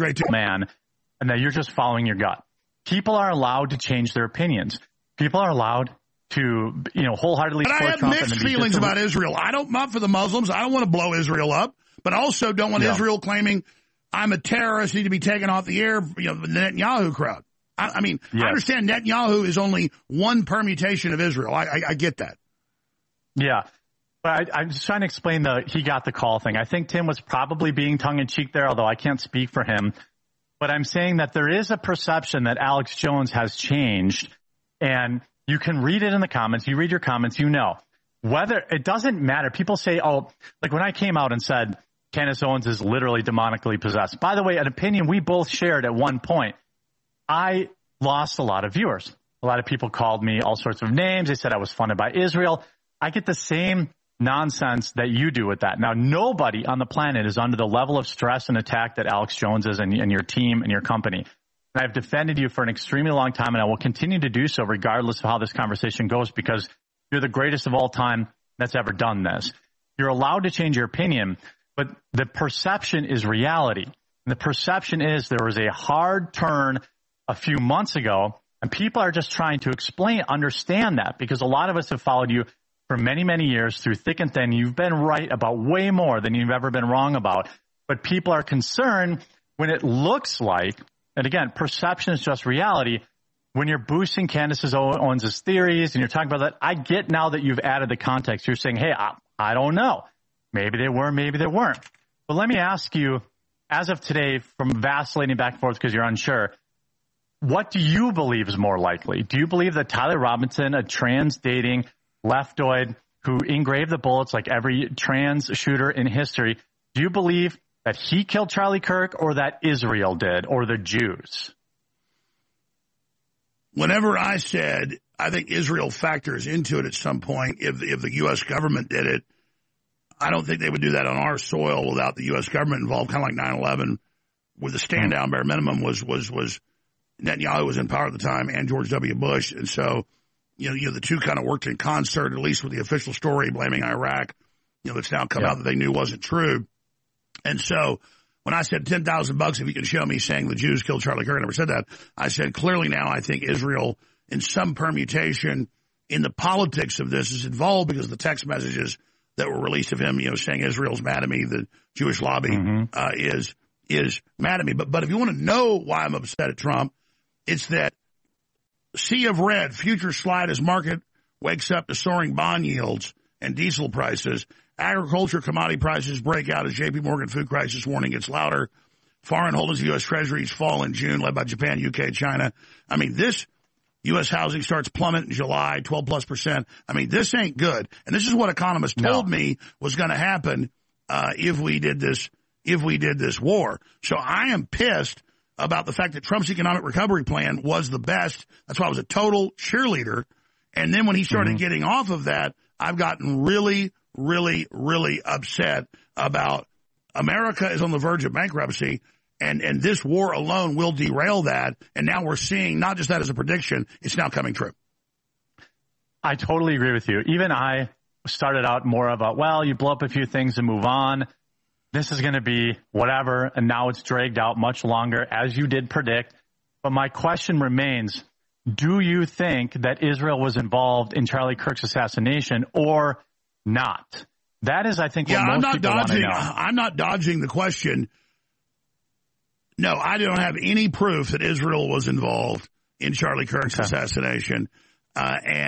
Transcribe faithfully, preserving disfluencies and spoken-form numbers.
Straight to man, and that you're just following your gut. People are allowed to change their opinions. People are allowed to, you know, wholeheartedly But I support have Trump. mixed and be feelings just a- about Israel. I don't want for the Muslims. I don't want to blow Israel up, but I also don't want No. Israel claiming I'm a terrorist, need to be taken off the air, you know, the Netanyahu crowd. I, I mean, Yes. I understand Netanyahu is only one permutation of Israel. I, I, I get that. Yeah. But I, I'm just trying to explain the he got the call thing. I think Tim was probably being tongue-in-cheek there, although I can't speak for him. But I'm saying that there is a perception that Alex Jones has changed, and you can read it in the comments. You read your comments, you know. Whether it doesn't matter. People say, oh, like when I came out and said Candace Owens is literally demonically possessed. By the way, an opinion we both shared at one point. I lost a lot of viewers. A lot of people called me all sorts of names. They said I was funded by Israel. I get the same nonsense that you do with that. Now, nobody on the planet is under the level of stress and attack that Alex Jones is and, and your team and your company. And I've defended you for an extremely long time, and I will continue to do so regardless of how this conversation goes, because you're the greatest of all time that's ever done this. You're allowed to change your opinion, but the perception is reality. And the perception is there was a hard turn a few months ago, and people are just trying to explain, understand that, because a lot of us have followed you for many, many years through thick and thin. You've been right about way more than you've ever been wrong about. But people are concerned when it looks like, and again, perception is just reality, when you're boosting Candace Owens' theories and you're talking about that. I get now that you've added the context. You're saying, hey, I, I don't know. Maybe they were, maybe they weren't. But let me ask you, as of today, from vacillating back and forth because you're unsure, what do you believe is more likely? Do you believe that Tyler Robinson, a trans dating leftoid who engraved the bullets like every trans shooter in history, do you believe that he killed Charlie Kirk or that Israel did or the Jews? Whenever I said I think Israel factors into it at some point, if if the U S government did it, I don't think they would do that on our soil without the U S government involved, kind of like nine eleven, where the stand-down bare minimum was was was Netanyahu was in power at the time and George W. Bush. And so, you know, you know the two kind of worked in concert, at least with the official story blaming Iraq, you know, that's now come yeah. out that they knew wasn't true. And so when I said ten thousand bucks, if you can show me saying the Jews killed Charlie Kirk, I never said that. I said clearly now I think Israel, in some permutation in the politics of this, is involved because of the text messages that were released of him, you know, saying Israel's mad at me, the Jewish lobby mm-hmm. uh, is is mad at me. But but if you want to know why I'm upset at Trump, it's that sea of red, future slide as market wakes up to soaring bond yields and diesel prices. Agriculture commodity prices break out as J P Morgan food crisis warning gets louder. Foreign holdings of U S Treasuries fall in June, led by Japan, U K, China. I mean, this U S housing starts plummet in July, twelve plus percent. I mean, this ain't good. And this is what economists no. told me was going to happen uh, if we did this, if we did this war. So I am pissed about the fact that Trump's economic recovery plan was the best. That's why I was a total cheerleader. And then when he started mm-hmm. getting off of that, I've gotten really, really, really upset about America is on the verge of bankruptcy. And, and this war alone will derail that. And now we're seeing not just that as a prediction, it's now coming true. I totally agree with you. Even I started out more of a, well, you blow up a few things and move on. This is going to be whatever. And now it's dragged out much longer, as you did predict. But my question remains, do you think that Israel was involved in Charlie Kirk's assassination or not? That is, I think, what yeah, most I'm not people want to dodging. know. I'm not dodging the question. No, I don't have any proof that Israel was involved in Charlie Kirk's okay. assassination. Uh, and